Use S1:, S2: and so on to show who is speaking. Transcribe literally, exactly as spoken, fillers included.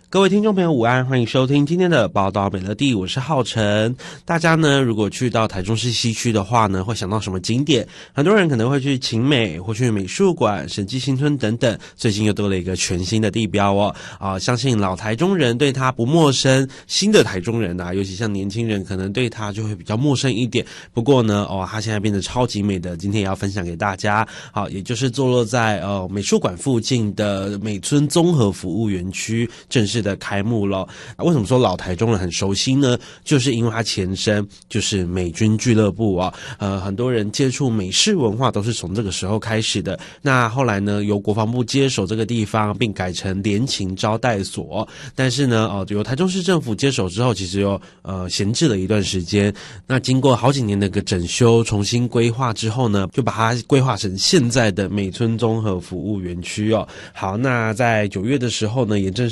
S1: 各位听众朋友午安，欢迎收听今天的宝岛美乐地，我是浩辰。大家呢如果去到台中市西区的话呢，会想到什么景点？很多人可能会去勤美或去美术馆、审计新村等等，最近又多了一个全新的地标哦。啊，相信老台中人对它不陌生，新的台中人啊，尤其像年轻人可能对它就会比较陌生一点。不过呢哦，它现在变得超级美的，今天也要分享给大家。好，也就是坐落在呃美术馆附近的美村综合服务园区正式的开幕了。啊，为什么说老台中人很熟悉呢？就是因为它前身就是美军俱乐部啊，呃，很多人接触美式文化都是从这个时候开始的。那后来呢，由国防部接手这个地方，并改成联勤招待所。但是呢，哦，由台中市政府接手之后，其实又呃闲置了一段时间。那经过好几年的一个整修、重新规划之后呢，就把它规划成现在的美村综合服务园区哦。好，那在九月的时候呢，也正